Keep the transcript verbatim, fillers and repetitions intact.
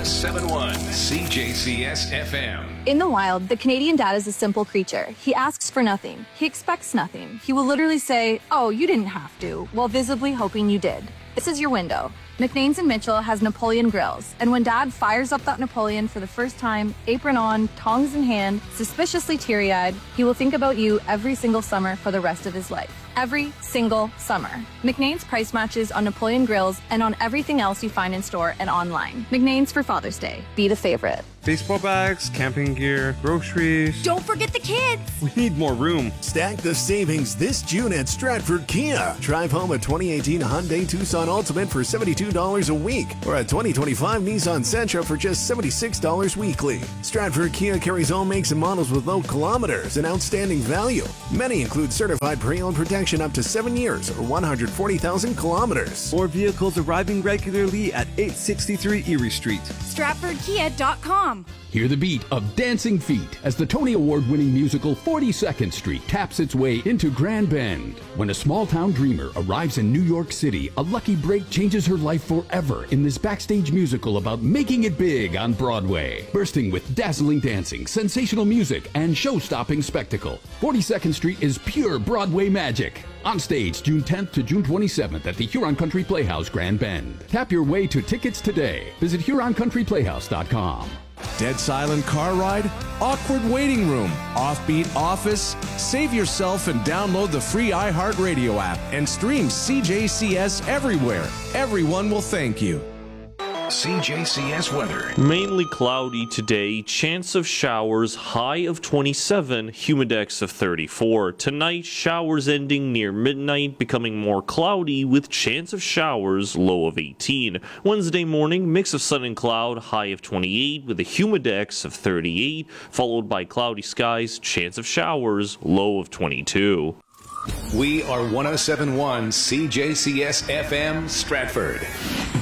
oh seven point one C J C S F M. In the wild, the Canadian dad is a simple creature. He asks for nothing. He expects nothing. He will literally say, "Oh, you didn't have to," while visibly hoping you did. This is your window. McNains and Mitchell has Napoleon grills, and when Dad fires up that Napoleon for the first time, apron on, tongs in hand, suspiciously teary-eyed, he will think about you every single summer for the rest of his life. Every single summer. McNains price matches on Napoleon grills and on everything else you find in store and online. McNains for Father's Day. Be the favorite. Baseball bags, camping gear, groceries. Don't forget the kids! We need more room. Stack the savings this June at Stratford Kia. Drive home a twenty eighteen Hyundai Tucson Ultimate for seventy-two dollars a week or a twenty twenty-five Nissan Sentra for just seventy-six dollars weekly. Stratford Kia carries all makes and models with low kilometers and outstanding value. Many include certified pre-owned protection up to seven years or one hundred forty thousand kilometers. More vehicles arriving regularly at eight sixty-three Erie Street. Stratford Kia dot com. Hear the beat of Dancing Feet as the Tony Award-winning musical forty-second Street taps its way into Grand Bend. When a small-town dreamer arrives in New York City, a lucky break changes her life forever in this backstage musical about making it big on Broadway. Bursting with dazzling dancing, sensational music, and show-stopping spectacle, forty-second Street is pure Broadway magic. On stage June tenth to June twenty-seventh at the Huron Country Playhouse, Grand Bend. Tap your way to tickets today. Visit Huron Country Playhouse dot com. Dead silent car ride? Awkward waiting room? Offbeat office? Save yourself and download the free iHeartRadio app and stream C J C S everywhere. Everyone will thank you. C J C S weather. Mainly cloudy today, chance of showers, high of twenty-seven, humidex of thirty-four. Tonight, showers ending near midnight, becoming more cloudy with chance of showers, low of eighteen. Wednesday morning, mix of sun and cloud, high of twenty-eight with a humidex of thirty-eight, followed by cloudy skies, chance of showers, low of twenty-two. We are one oh seven point one C J C S F M Stratford.